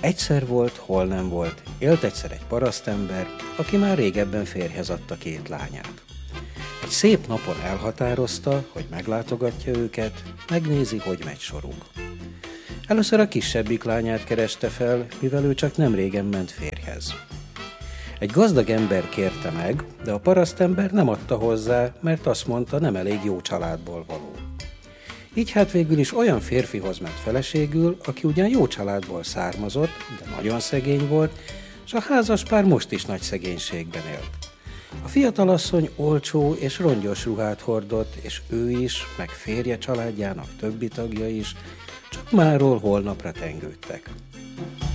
Egyszer volt, hol nem volt, élt egyszer egy parasztember, aki már régebben férjhez adta két lányát. Egy szép napon elhatározta, hogy meglátogatja őket, megnézi, hogy megy soruk. Először a kisebbik lányát kereste fel, mivel ő csak nem régen ment férjhez. Egy gazdag ember kérte meg, de a parasztember nem adta hozzá, mert azt mondta, nem elég jó családból való. Így hát végül is olyan férfihoz ment feleségül, aki ugyan jó családból származott, de nagyon szegény volt, és a házaspár most is nagy szegénységben élt. A fiatalasszony olcsó és rongyos ruhát hordott, és ő is, meg férje családjának többi tagja is, csak máról holnapra tengődtek.